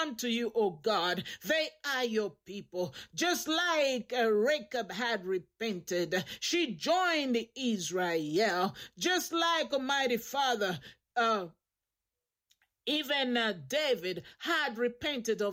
come to you, O God. They are your people. Just like Rahab had repented, she joined Israel. Just like Almighty Father, even David had repented of